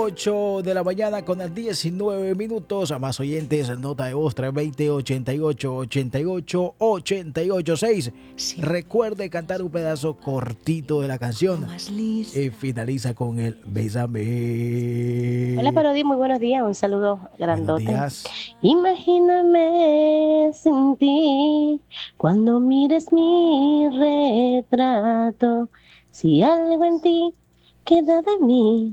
8 de la mañana con 19 minutos. A más oyentes, nota de voz 320-88-88-88-6. Sí. Recuerde cantar un pedazo cortito de la canción y finaliza con el Bésame. Hola Parodi, muy buenos días, un saludo grandote. Buenos días. Imagíname sin ti, cuando mires mi retrato, si algo en ti queda de mí,